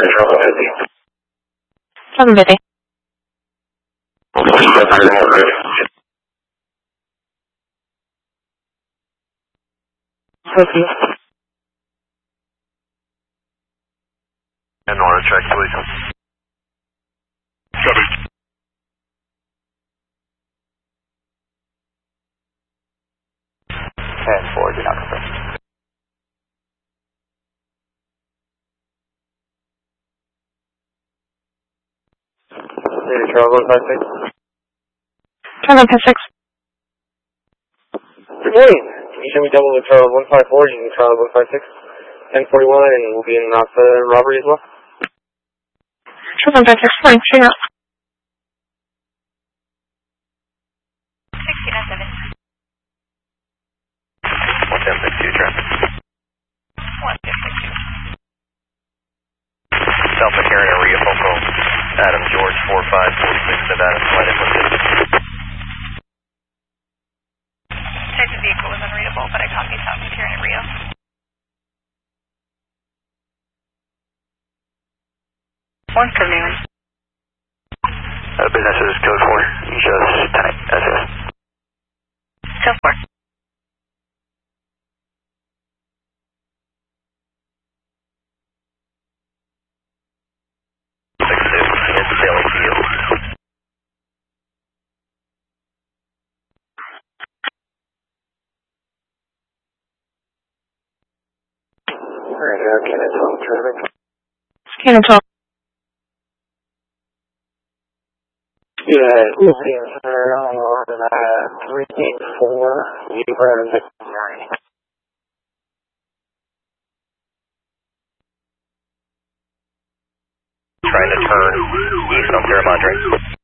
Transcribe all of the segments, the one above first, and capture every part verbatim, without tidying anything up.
seven fifty. Fifty. And Nora, check, please. Copy. And four, do not confirm. Charlie one five six. Charlie one five six. Good morning. Can you show me double with Charlie one five four using Charlie one five six? ten forty-one, and we'll be in an Alpha robbery as well. Charlie one five six, fine, shooting out. sixteen oh seven. one ten six two, traffic. one ten six two. Delta carrying a Rio Foco. Adam George four five four six, Nevada, flight information. Type of vehicle was unreadable, but I copied South Carolina Rio. One Command. Uh, business is code four. You show us type S S. So four. six two. It's Daily Field. Alright, uh, Cannon twelve, traffic. Cannon twelve. Yeah, looking for on uh, three eight four, you grab the nine. Trying to turn east on Fairmont.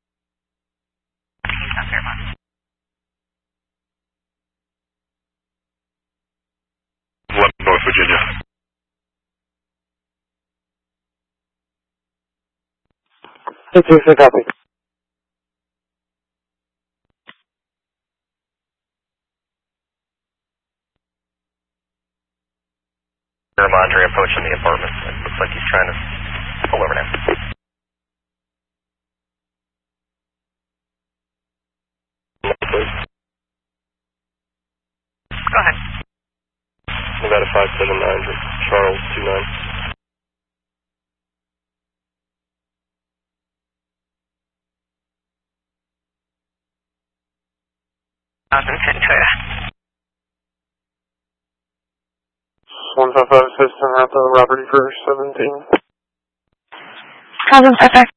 East on Fairmont. North Virginia. It's a copy. Ramondre approaching the apartment. It looks like he's trying to pull over now. Go ahead. Nevada five seven nine, Charles two nine. Austin Toyota. one five five system at the Robert for seventeen. Charlie one five five.